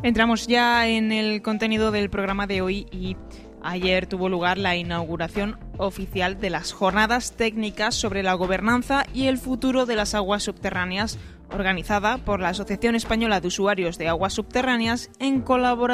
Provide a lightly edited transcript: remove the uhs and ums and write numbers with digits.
Entramos ya en el contenido del programa de hoy y ayer tuvo lugar la inauguración oficial de las Jornadas Técnicas sobre la Gobernanza y el Futuro de las Aguas Subterráneas, organizada por la Asociación Española de Usuarios de Aguas Subterráneas en colaboración